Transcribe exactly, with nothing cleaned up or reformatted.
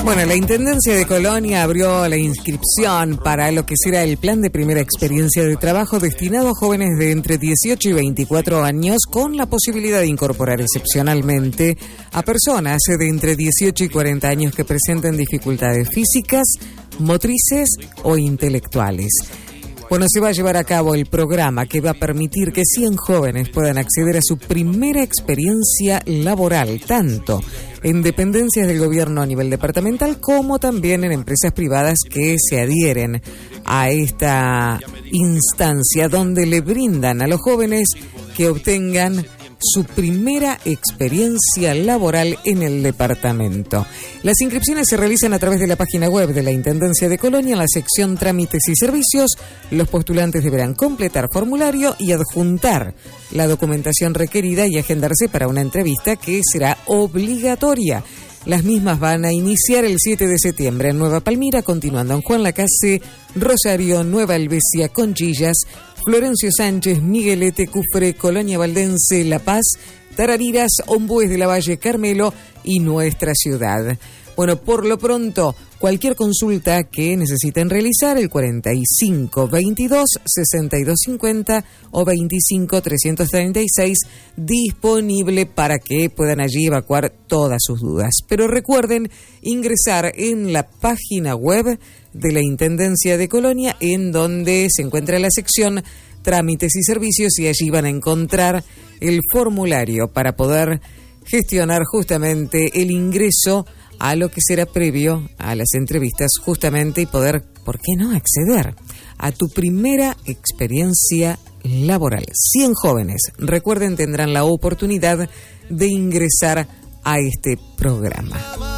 Bueno, la Intendencia de Colonia abrió la inscripción para lo que será el plan de primera experiencia de trabajo destinado a jóvenes de entre dieciocho y veinticuatro años, con la posibilidad de incorporar excepcionalmente a personas de entre dieciocho y cuarenta años que presenten dificultades físicas, motrices o intelectuales. Bueno, se va a llevar a cabo el programa que va a permitir que cien jóvenes puedan acceder a su primera experiencia laboral, tanto en dependencias del gobierno a nivel departamental como también en empresas privadas que se adhieren a esta instancia, donde le brindan a los jóvenes que obtengan su primera experiencia laboral en el departamento. Las inscripciones se realizan a través de la página web de la Intendencia de Colonia, en la sección Trámites y Servicios. Los postulantes deberán completar formulario y adjuntar la documentación requerida y agendarse para una entrevista que será obligatoria. Las mismas van a iniciar el siete de septiembre en Nueva Palmira, continuando en Juan Lacase, Rosario, Nueva Helvecia, Conchillas, Florencio Sánchez, Miguelete, Cufre, Colonia Valdense, La Paz, Tarariras, Ombúes de la Valle, Carmelo y nuestra ciudad. Bueno, por lo pronto, cualquier consulta que necesiten realizar, el cuarenta y cinco veintidós sesenta y dos cincuenta o veinticinco trescientos treinta y seis, disponible para que puedan allí evacuar todas sus dudas. Pero recuerden ingresar en la página web de la Intendencia de Colonia, en donde se encuentra la sección Trámites y Servicios, y allí van a encontrar el formulario para poder gestionar justamente el ingreso a lo que será previo a las entrevistas, justamente, y poder, ¿por qué no?, acceder a tu primera experiencia laboral. cien jóvenes, recuerden, tendrán la oportunidad de ingresar a este programa.